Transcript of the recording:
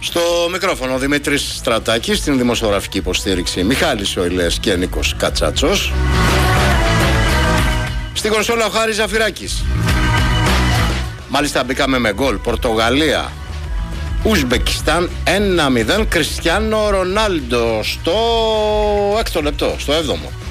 Στο μικρόφωνο Δημήτρης Στρατάκης, στην δημοσιογραφική υποστήριξη Μιχάλης Οηλές και Νίκος Κατσάτσος. Στην κονσόλα ο Χάρης Ζαφυράκης. Μάλιστα μπήκαμε με γκολ. Πορτογαλία Ουσμπεκιστάν 1-0. Κριστιάνο Ρονάλντο στο 6ο λεπτό, στο 7ο.